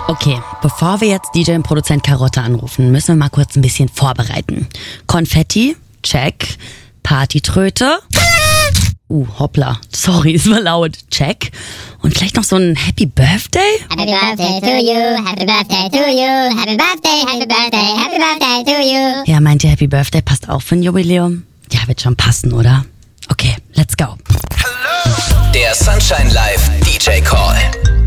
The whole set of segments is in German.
Okay, bevor wir jetzt DJ und Produzent Karotte anrufen, müssen wir mal kurz ein bisschen vorbereiten. Konfetti, check. Partytröte. Hoppla. Sorry, es war laut. Check. Und vielleicht noch so ein Happy Birthday? Happy Birthday to you, Happy Birthday to you, Happy Birthday, Happy Birthday, Happy Birthday to you. Ja, meint ihr Happy Birthday passt auch für ein Jubiläum? Ja, wird schon passen, oder? Okay, let's go. Der Sunshine Live DJ Call.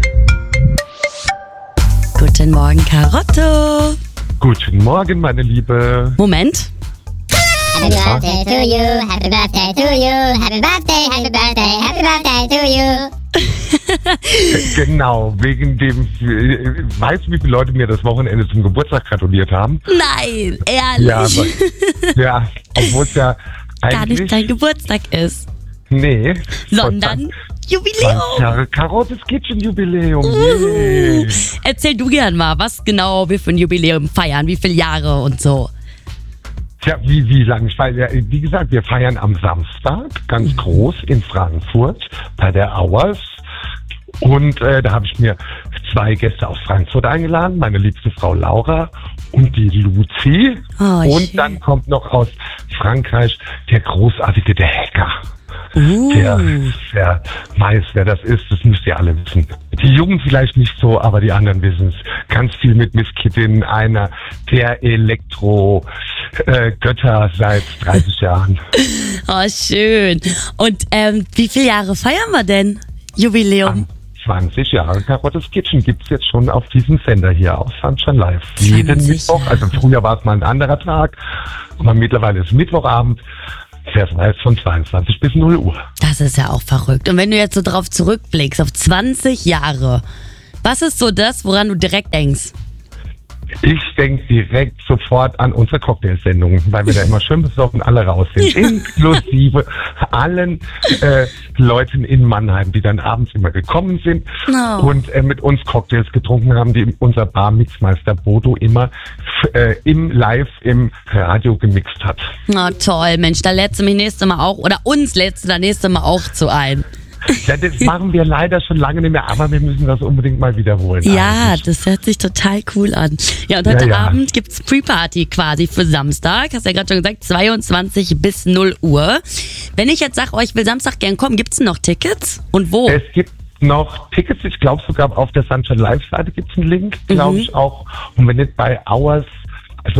Guten Morgen, Karotte. Guten Morgen, meine Liebe. Moment. Happy Birthday to you, Happy Birthday to you, Happy Birthday, Happy Birthday, Happy Birthday to you. Genau, wegen dem, weißt du, wie viele Leute mir das Wochenende zum Geburtstag gratuliert haben? Nein, ehrlich. Ja, aber, ja, obwohl es ja eigentlich gar nicht dein Geburtstag ist. Nee. Sondern Jubiläum. 20 Jahre Karottes Kitchen Jubiläum. Yeah. Erzähl du gern mal, was genau wir für ein Jubiläum feiern, wie viele Jahre und so. Tja, wie lange? Wie gesagt, wir feiern am Samstag ganz groß in Frankfurt bei der Hours. Und da habe ich mir 2 Gäste aus Frankfurt eingeladen, meine liebste Frau Laura und die Luzi. Oh, und schön. dann kommt noch aus Frankreich der großartige, der Hacker. Der weiß, wer das ist, das müsst ihr alle wissen. Die Jungen vielleicht nicht so, aber die anderen wissen es. Ganz viel mit Miss Kittin, einer der Elektro-Götter seit 30 Jahren. Oh, schön. Und wie viele Jahre feiern wir denn? Jubiläum? 20 Jahre Karottes Kitchen gibt's jetzt schon auf diesem Sender hier auf Sunshine Live. Jeden Mittwoch, also früher war es mal ein anderer Tag, aber mittlerweile ist Mittwochabend. Das heißt von 22 bis 0 Uhr. Das ist ja auch verrückt. Und wenn du jetzt so drauf zurückblickst, auf 20 Jahre, was ist so das, woran du direkt denkst? Ich denke direkt sofort an unsere Cocktailsendungen, weil wir da immer schön besoffen alle raus sind. Inklusive allen Leuten in Mannheim, die dann abends immer gekommen sind und mit uns Cocktails getrunken haben, die unser Barmixmeister Bodo immer im Radio gemixt hat. Na toll, Mensch, da lädst du mich nächstes Mal auch, oder uns lädst du da nächstes Mal auch zu ein. Ja, das machen wir leider schon lange nicht mehr, aber wir müssen das unbedingt mal wiederholen. Ja, eigentlich. das hört sich total cool an. Ja, und heute Abend gibt's Pre-Party quasi für Samstag. Hast ja gerade schon gesagt, 22 bis 0 Uhr. Wenn ich jetzt sage, ich will Samstag gern kommen, gibt's noch Tickets? Und wo? Es gibt noch Tickets, ich glaube sogar auf der Sunshine Live Seite gibt's einen Link, glaube ich auch. Und wenn nicht bei Hours, also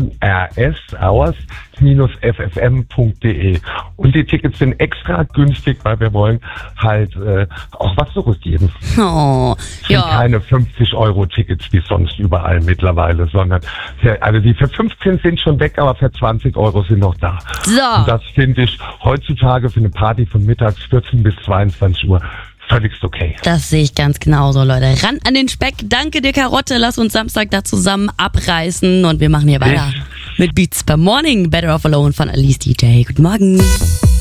hours-ffm.de. Und die Tickets sind extra günstig, weil wir wollen halt auch was zurückgeben. Oh, sind keine 50-Euro-Tickets wie sonst überall mittlerweile, sondern also die für 15 sind schon weg, aber für 20 Euro sind noch da. So. Und das finde ich heutzutage für eine Party von mittags 14 bis 22 Uhr völligst okay. Das sehe ich ganz genauso, Leute. Ran an den Speck. Danke dir, Karotte. Lass uns Samstag da zusammen abreißen und wir machen hier weiter mit Beats per Morning. Better Off Alone von Alice DJ. Guten Morgen.